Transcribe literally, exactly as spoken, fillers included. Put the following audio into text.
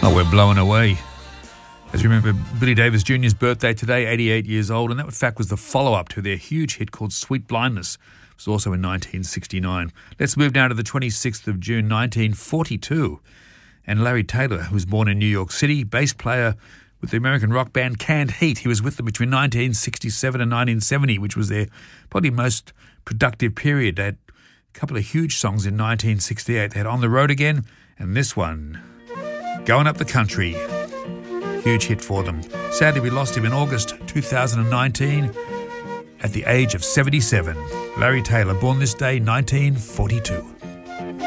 Oh, we're blown away. As you remember, Billy Davis Junior's birthday today, eighty-eight years old, and that in fact was the follow-up to their huge hit called Sweet Blindness. It was also in nineteen sixty-nine. Let's move now to the twenty-sixth of June, nineteen forty-two. And Larry Taylor, who was born in New York City, bass player with the American rock band Canned Heat. He was with them between nineteen sixty-seven and nineteen seventy, which was their probably most productive period. They had a couple of huge songs in nineteen sixty-eight. They had On the Road Again, and this one, Going Up the Country. Huge hit for them. Sadly, we lost him in August two thousand nineteen at the age of seventy-seven. Larry Taylor, born this day, nineteen forty-two.